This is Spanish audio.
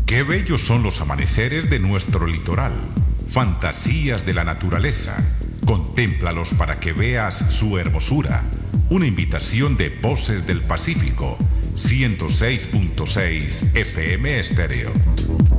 Qué bellos son los amaneceres de nuestro litoral, fantasías de la naturaleza. Contémplalos para que veas su hermosura. Una invitación de Voces del Pacífico, 106.6 FM Estéreo.